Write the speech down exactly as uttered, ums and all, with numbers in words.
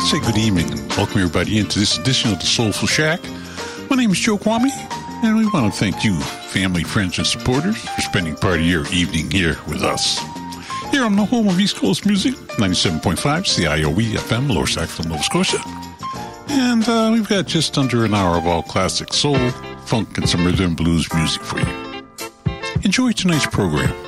say good evening and welcome everybody into this edition of the Soulful Shack. My name is Joe Kwame, and we want to thank you, family, friends, and supporters, for spending part of your evening here with us. Here on the home of East Coast music, ninety-seven point five C I O E F M, Lower Sackville, Nova Scotia. And uh, we've got just under an hour of all classic soul, funk, and some rhythm and blues music for you. Enjoy tonight's program.